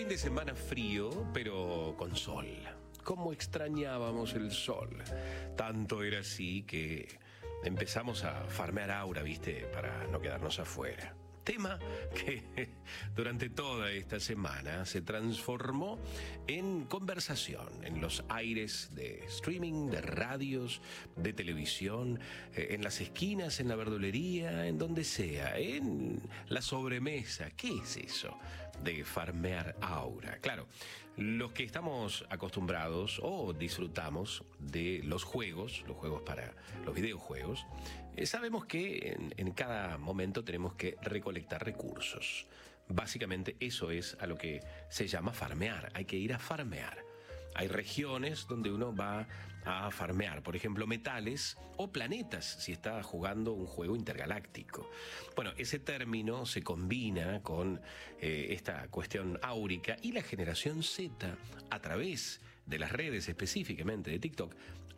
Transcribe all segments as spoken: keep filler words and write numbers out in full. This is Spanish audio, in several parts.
fin de semana frío, pero con sol. ¿Cómo extrañábamos el sol? Tanto era así que empezamos a farmear aura, ¿viste? Para no quedarnos afuera. Tema que durante toda esta semana se transformó en conversación en los aires de streaming, de radios, de televisión, en las esquinas, en la verdulería, en donde sea, en la sobremesa. ¿Qué es eso de farmear aura? Claro, los que estamos acostumbrados o disfrutamos de los juegos, los juegos para los videojuegos, eh, sabemos que en, en cada momento tenemos que recolectar recursos. Básicamente eso es a lo que se llama farmear. Hay que ir a farmear. Hay regiones donde uno va a farmear, por ejemplo, metales o planetas, si está jugando un juego intergaláctico. Bueno, ese término se combina con eh, esta cuestión áurica, y la generación Z, a través de las redes, específicamente de TikTok,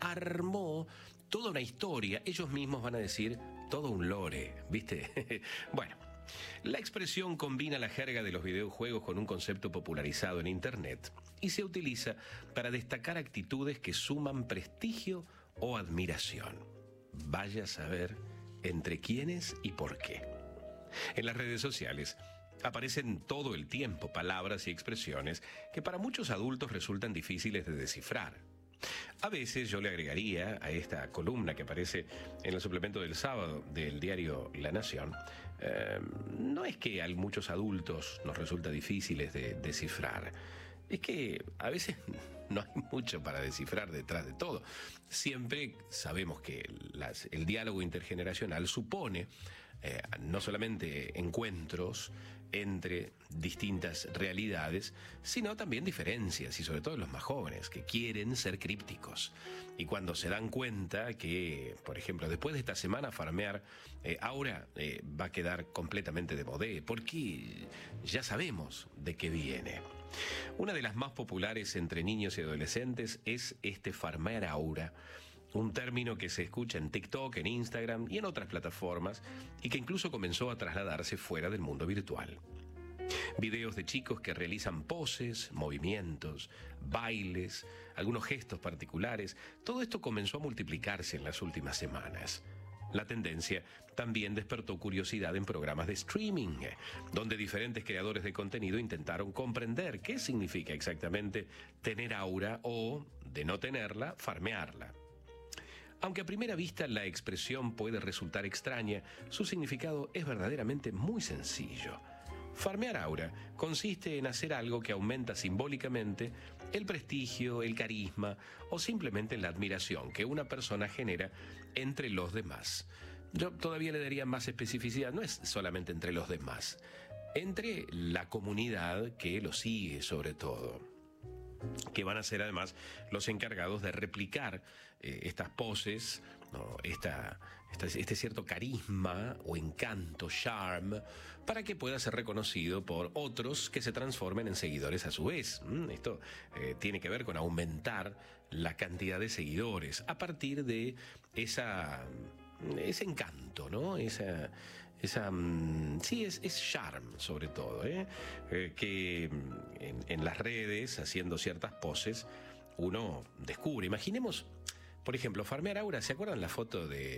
armó toda una historia. Ellos mismos van a decir todo un lore, ¿viste? Bueno. La expresión combina la jerga de los videojuegos con un concepto popularizado en Internet y se utiliza para destacar actitudes que suman prestigio o admiración. Vaya a saber entre quiénes y por qué. En las redes sociales aparecen todo el tiempo palabras y expresiones que para muchos adultos resultan difíciles de descifrar. A veces yo le agregaría a esta columna que aparece en el suplemento del sábado del diario La Nación, eh, no es que a muchos adultos nos resulta difíciles de descifrar, es que a veces no hay mucho para descifrar detrás de todo. Siempre sabemos que las, el diálogo intergeneracional supone eh, no solamente encuentros entre distintas realidades, sino también diferencias, y sobre todo en los más jóvenes, que quieren ser crípticos. Y cuando se dan cuenta que, por ejemplo, después de esta semana farmear eh, aura eh, va a quedar completamente de modé, porque ya sabemos de qué viene. Una de las más populares entre niños y adolescentes es este farmear aura, un término que se escucha en TikTok, en Instagram y en otras plataformas, y que incluso comenzó a trasladarse fuera del mundo virtual. Videos de chicos que realizan poses, movimientos, bailes, algunos gestos particulares. Todo esto comenzó a multiplicarse en las últimas semanas. La tendencia también despertó curiosidad en programas de streaming, donde diferentes creadores de contenido intentaron comprender qué significa exactamente tener aura o, de no tenerla, farmearla. Aunque a primera vista la expresión puede resultar extraña, su significado es verdaderamente muy sencillo. Farmear aura consiste en hacer algo que aumenta simbólicamente el prestigio, el carisma o simplemente la admiración que una persona genera entre los demás. Yo todavía le daría más especificidad, no es solamente entre los demás, entre la comunidad que lo sigue sobre todo, que van a ser además los encargados de replicar eh, estas poses, ¿no? esta, esta, este cierto carisma o encanto, charm, para que pueda ser reconocido por otros que se transformen en seguidores a su vez. ¿Mm? Esto eh, tiene que ver con aumentar la cantidad de seguidores a partir de esa... ese encanto, ¿no? Esa, esa, sí, es, es charm sobre todo, ¿eh? Eh, que en, en las redes, haciendo ciertas poses, uno descubre. Imaginemos, por ejemplo, farmear aura. ¿Se acuerdan la foto de